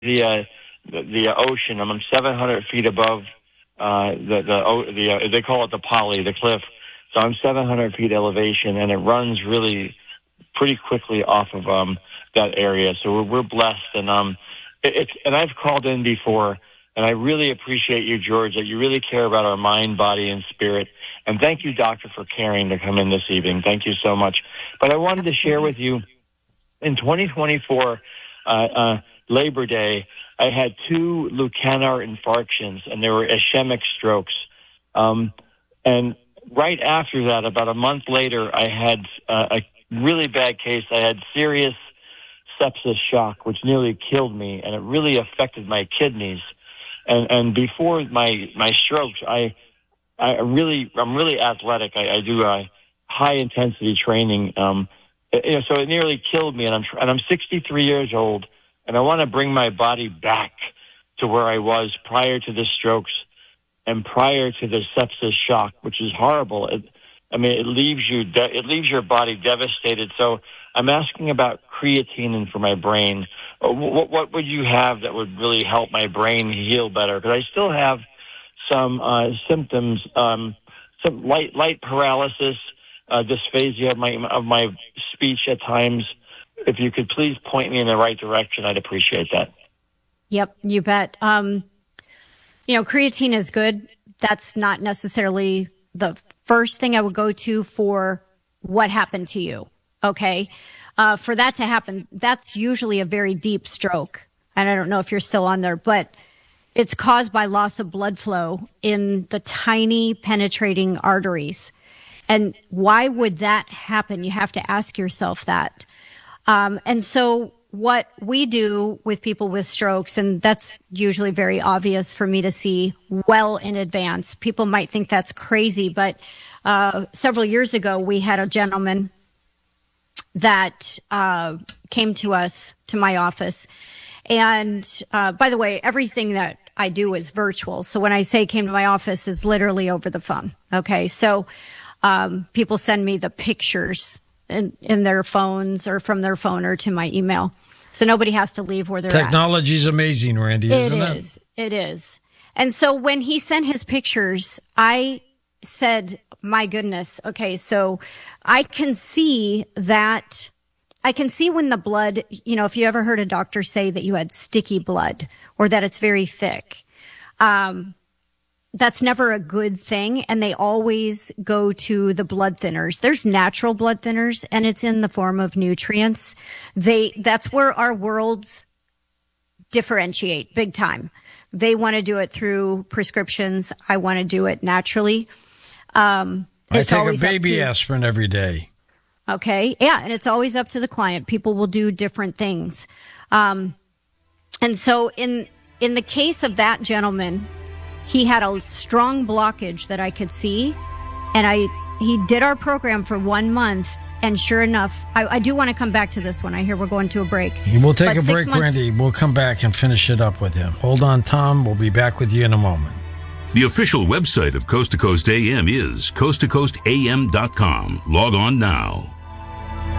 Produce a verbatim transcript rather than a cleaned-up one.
the uh, the, the ocean. I'm seven hundred feet above uh, the the the uh, they call it the poly, the cliff. So I'm seven hundred feet elevation, and it runs really pretty quickly off of um that area. So we're, we're blessed, and um it, it's and I've called in before, and I really appreciate you, George, that you really care about our mind, body, and spirit. And thank you, Doctor, for caring to come in this evening. Thank you so much. But I wanted Absolutely. to share with you, in twenty twenty-four, uh, uh, Labor Day, I had two Leucanar infarctions, and they were ischemic strokes. Um, and right after that, about a month later, I had uh, a really bad case. I had serious sepsis shock, which nearly killed me, and it really affected my kidneys. And and before my my strokes, I I really I'm really athletic. I, I do uh, high intensity training. Um, you know, so it nearly killed me, and I'm and I'm sixty-three years old, and I want to bring my body back to where I was prior to the strokes and prior to the sepsis shock, which is horrible. It, I mean, it leaves you de- it leaves your body devastated. So I'm asking about creatine for my brain. What, what would you have that would really help my brain heal better? Because I still have some uh, symptoms, um, some light light paralysis, uh, dysphagia of my of my speech at times. If you could please point me in the right direction, I'd appreciate that. Yep, you bet. Um, you know, creatine is good. That's not necessarily the first thing I would go to for what happened to you. Okay. Uh, for that to happen, that's usually a very deep stroke. And I don't know if you're still on there, but it's caused by loss of blood flow in the tiny penetrating arteries. And why would that happen? You have to ask yourself that. Um, and so what we do with people with strokes, and that's usually very obvious for me to see well in advance. People might think that's crazy, but uh, several years ago, we had a gentleman that uh, came to us, to my office. And uh, by the way, everything that I do is virtual. So when I say came to my office, it's literally over the phone. Okay. So um, people send me the pictures in, in their phones or from their phone or to my email. So nobody has to leave where they're at. Technology's amazing, Randy, isn't it? It is. It is. And so when he sent his pictures, I said, my goodness. Okay. So I can see that, I can see when the blood, you know, if you ever heard a doctor say that you had sticky blood or that it's very thick, um, that's never a good thing. And they always go to the blood thinners. There's natural blood thinners, and it's in the form of nutrients. They, that's where our worlds differentiate big time. They want to do it through prescriptions. I want to do it naturally. Um, I take a baby to, aspirin every day. Okay. Yeah. And it's always up to the client. People will do different things. Um, and so in, in the case of that gentleman, he had a strong blockage that I could see. And I, he did our program for one month. And sure enough, I, I do want to come back to this one. I hear we're going to a break. We'll take but a break, months- Randy. We'll come back and finish it up with him. Hold on, Tom. We'll be back with you in a moment. The official website of Coast to Coast A M is coast to coast a m dot com. Log on now.